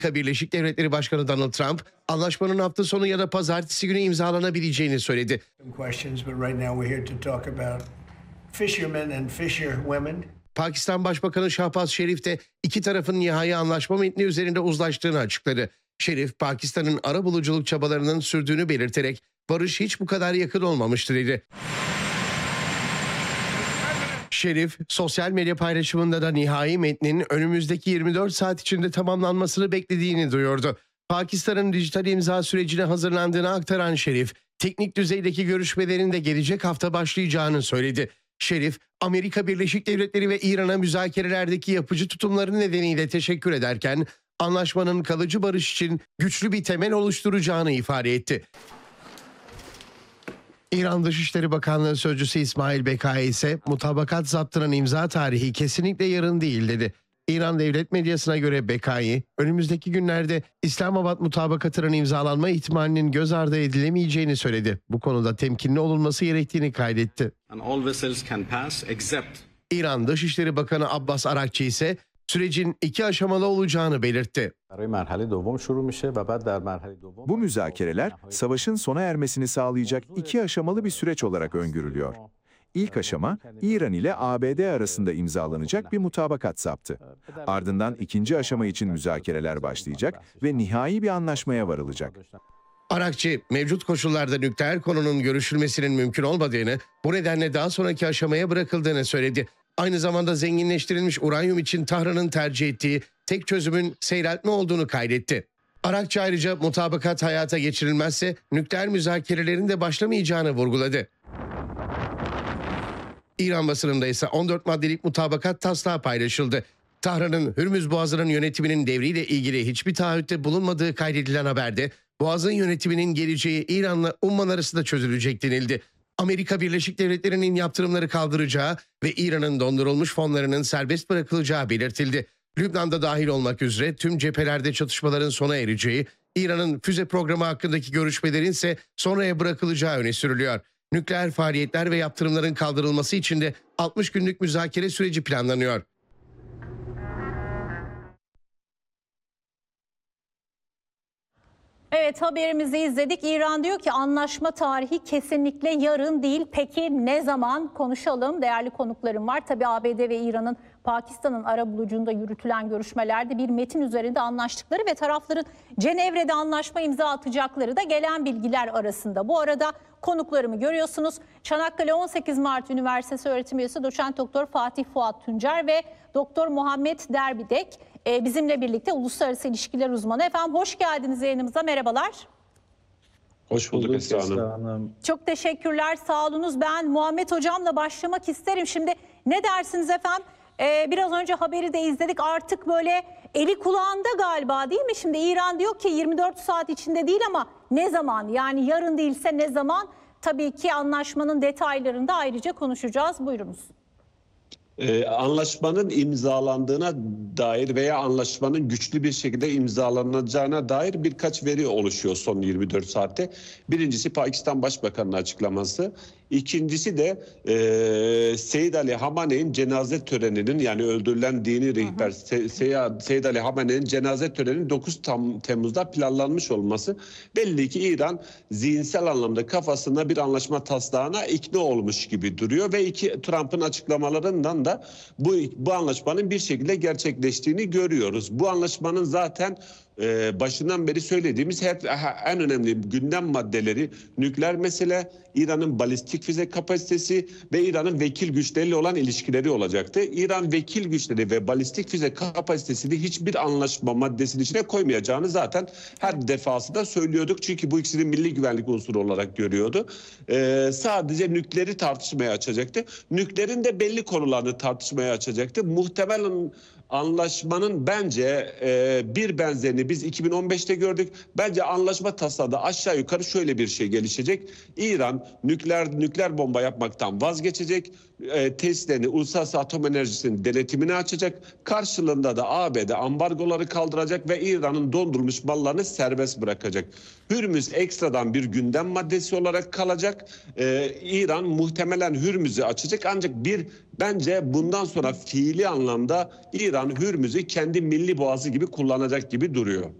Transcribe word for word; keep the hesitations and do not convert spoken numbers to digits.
Amerika Birleşik Devletleri Başkanı Donald Trump, anlaşmanın hafta sonu ya da pazartesi günü imzalanabileceğini söyledi. Pakistan Başbakanı Şahbaz Şerif de iki tarafın nihai anlaşma metni üzerinde uzlaştığını açıkladı. Şerif, Pakistan'ın arabuluculuk çabalarının sürdüğünü belirterek barış hiç bu kadar yakın olmamıştır dedi. Şerif, sosyal medya paylaşımında da nihai metnin önümüzdeki yirmi dört saat içinde tamamlanmasını beklediğini duyurdu. Pakistan'ın dijital imza sürecine hazırlandığını aktaran Şerif, teknik düzeydeki görüşmelerin de gelecek hafta başlayacağını söyledi. Şerif, Amerika Birleşik Devletleri ve İran'a müzakerelerdeki yapıcı tutumları nedeniyle teşekkür ederken, anlaşmanın kalıcı barış için güçlü bir temel oluşturacağını ifade etti. İran Dışişleri Bakanlığı Sözcüsü İsmail Bekai ise mutabakat zaptının imza tarihi kesinlikle yarın değil dedi. İran devlet medyasına göre Bekai, önümüzdeki günlerde İslamabad mutabakatının imzalanma ihtimalinin göz ardı edilemeyeceğini söyledi. Bu konuda temkinli olunması gerektiğini kaydetti. İran Dışişleri Bakanı Abbas Arakçı ise sürecin iki aşamalı olacağını belirtti. Bu müzakereler savaşın sona ermesini sağlayacak iki aşamalı bir süreç olarak öngörülüyor. İlk aşama, İran ile A B D arasında imzalanacak bir mutabakat zaptı. Ardından ikinci aşama için müzakereler başlayacak ve nihai bir anlaşmaya varılacak. Arakçı, mevcut koşullarda nükleer konunun görüşülmesinin mümkün olmadığını, bu nedenle daha sonraki aşamaya bırakıldığını söyledi. Aynı zamanda zenginleştirilmiş uranyum için Tahran'ın tercih ettiği tek çözümün seyreltme olduğunu kaydetti. Arakçı ayrıca mutabakat hayata geçirilmezse nükleer müzakerelerin de başlamayacağını vurguladı. İran basınında ise on dört maddelik mutabakat taslağı paylaşıldı. Tahran'ın Hürmüz Boğazı'nın yönetiminin devriyle ilgili hiçbir taahhütte bulunmadığı kaydedilen haberde Boğaz'ın yönetiminin geleceği İran'la Umman arasında çözülecek denildi. Amerika Birleşik Devletleri'nin yaptırımları kaldıracağı ve İran'ın dondurulmuş fonlarının serbest bırakılacağı belirtildi. Lübnan'da dahil olmak üzere tüm cephelerde çatışmaların sona ereceği, İran'ın füze programı hakkındaki görüşmelerin ise sonraya bırakılacağı öne sürülüyor. Nükleer faaliyetler ve yaptırımların kaldırılması için de altmış günlük müzakere süreci planlanıyor. Evet, haberimizi izledik. İran diyor ki anlaşma tarihi kesinlikle yarın değil. Peki ne zaman? Konuşalım. Değerli konuklarım var. Tabii A B D ve İran'ın Pakistan'ın arabulucunda yürütülen görüşmelerde bir metin üzerinde anlaştıkları ve tarafların Cenevre'de anlaşma imza atacakları da gelen bilgiler arasında. Bu arada konuklarımı görüyorsunuz. Çanakkale on sekiz Mart Üniversitesi öğretim üyesi Doçent Doktor Fatih Fuat Tuncer ve Doktor Muhammed Derbidek bizimle birlikte uluslararası ilişkiler uzmanı. Efendim hoş geldiniz yayınımıza. Merhabalar. Hoş bulduk Esra Hanım. Çok teşekkürler. Sağ olunuz. Ben Muhammed Hocam'la başlamak isterim. Şimdi ne dersiniz efendim? Ee, biraz önce haberi de izledik. Artık böyle eli kulağında galiba, değil mi? Şimdi İran diyor ki yirmi dört saat içinde değil ama ne zaman? Yani yarın değilse ne zaman? Tabii ki anlaşmanın detaylarını da ayrıca konuşacağız. Buyurunuz. Ee, anlaşmanın imzalandığına dair veya anlaşmanın güçlü bir şekilde imzalanacağına dair birkaç veri oluşuyor son yirmi dört saatte. Birincisi Pakistan Başbakanı'nın açıklaması. İkincisi de e, Seyyid Ali Hamene'nin cenaze töreninin, yani öldürülen dini rehber Se Seyyid Ali Hamene'nin cenaze töreninin dokuz Temmuz'da planlanmış olması. Belli ki İran zihinsel anlamda kafasında bir anlaşma taslağına ikna olmuş gibi duruyor ve iki Trump'ın açıklamalarından da bu, bu anlaşmanın bir şekilde gerçekleştiğini görüyoruz. Bu anlaşmanın zaten Ee, başından beri söylediğimiz hep en önemli gündem maddeleri nükleer mesele, İran'ın balistik füze kapasitesi ve İran'ın vekil güçleriyle olan ilişkileri olacaktı. İran vekil güçleri ve balistik füze kapasitesini hiçbir anlaşma maddesinin içine koymayacağını zaten her defasında söylüyorduk. Çünkü bu ikisini milli güvenlik unsuru olarak görüyordu. Ee, sadece nükleeri tartışmaya açacaktı. Nükleerin de belli konularını tartışmaya açacaktı. Muhtemelen anlaşmanın bence e, bir benzerini biz iki bin on beşte gördük. Bence anlaşma taslağı da aşağı yukarı şöyle bir şey gelişecek. İran nükleer nükleer bomba yapmaktan vazgeçecek. E, testlerini, uluslararası atom enerjisinin denetimini açacak. Karşılığında da A B D ambargoları kaldıracak ve İran'ın dondurulmuş mallarını serbest bırakacak. Hürmüz ekstradan bir gündem maddesi olarak kalacak. E, İran muhtemelen Hürmüz'ü açacak, ancak bir Bence bundan sonra fiili anlamda İran Hürmüz'ü kendi milli boğazı gibi kullanacak gibi duruyor.